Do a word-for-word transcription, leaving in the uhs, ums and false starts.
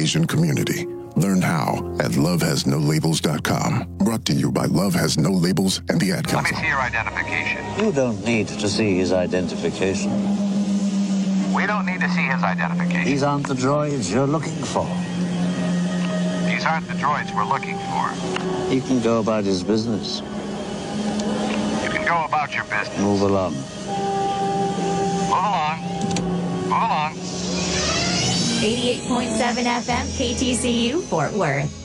Asian community. Learn how at love has no labels dot com. Brought to you by Love Has No Labels and the Ad Council. Let me see your identification. You don't need to see his identification. We don't need to see his identification. These aren't the droids you're looking for. These aren't the droids we're looking for. He can go about his business. You can go about your business. Move along. Move along. Move along. eighty-eight point seven F M K T C U, Fort Worth.